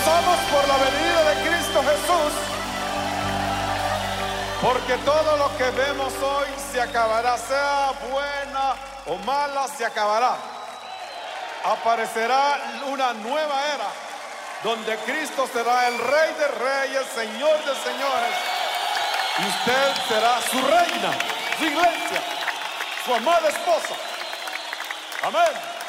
gozamos por la venida de Cristo Jesús, porque todo lo que vemos hoy se acabará, sea buena o mala, se acabará. Aparecerá una nueva era, donde Cristo será el Rey de Reyes, Señor de Señores, y usted será su reina, su iglesia, su amada esposa. Amén.